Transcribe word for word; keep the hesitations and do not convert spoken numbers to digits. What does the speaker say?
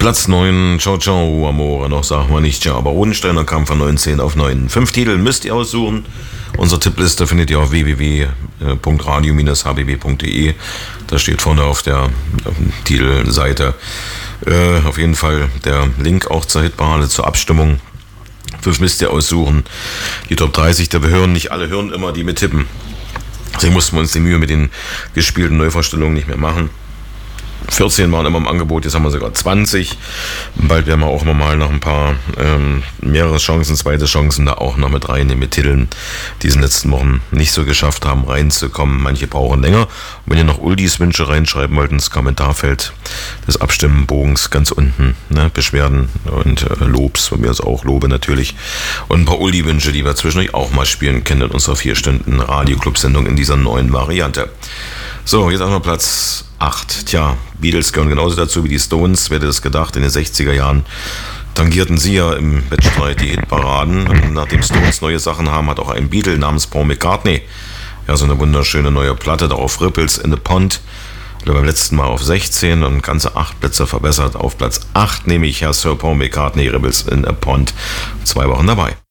Platz neun, Ciao Ciao Amore, noch sagt man nicht, ja, aber Hohensteiner kam von neunzehn auf neun. Fünf Titel müsst ihr aussuchen. Unsere Tippliste findet ihr auf w w w punkt radio Bindestrich h b b punkt d e. Da steht vorne auf der, auf der Titelseite äh, auf jeden Fall der Link auch zur Hitparade, zur Abstimmung. Fünf müsst ihr aussuchen. Die Top dreißig, da wir hören, nicht alle hören immer, die mit tippen. Deswegen mussten wir uns die Mühe mit den gespielten Neuvorstellungen nicht mehr machen. vierzehn waren immer im Angebot, jetzt haben wir sogar zwanzig. Bald werden wir auch immer mal noch ein paar ähm, mehrere Chancen, zweite Chancen da auch noch mit reinnehmen, mit Titeln, die es in den letzten Wochen nicht so geschafft haben, reinzukommen. Manche brauchen länger. Und wenn ihr noch Uldis Wünsche reinschreiben wollt ins Kommentarfeld des Abstimmenbogens ganz unten, ne, Beschwerden und äh, Lobs, von mir aus auch Lobe natürlich. Und ein paar Uldi-Wünsche, die wir zwischendurch auch mal spielen können in unserer vier Stunden Radioclub-Sendung in dieser neuen Variante. So, jetzt erstmal Platz acht. Tja, Beatles gehören genauso dazu wie die Stones. Wer hätte das gedacht? In den sechziger Jahren tangierten sie ja im Wettstreit die Hitparaden. Und nachdem Stones neue Sachen haben, hat auch ein Beatle namens Paul McCartney ja so eine wunderschöne neue Platte, darauf Ripples in the Pond. Beim letzten Mal auf sechzehn und ganze acht Plätze verbessert. Auf Platz acht nehme ich Herr Sir Paul McCartney, Ripples in a Pond. Zwei Wochen dabei.